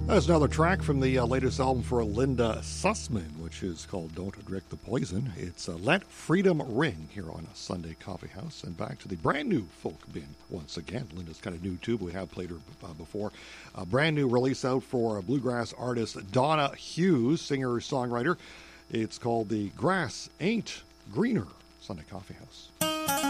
There's another track from the latest album for Linda Sussman, which is called Don't Drink the Poison. It's Let Freedom Ring here on a Sunday Coffee House. And back to the brand new folk bin once again. Linda's kind of new too, but we have played her before. A brand new release out for bluegrass artist Donna Hughes, singer-songwriter. It's called The Grass Ain't Greener, Sunday Coffee House.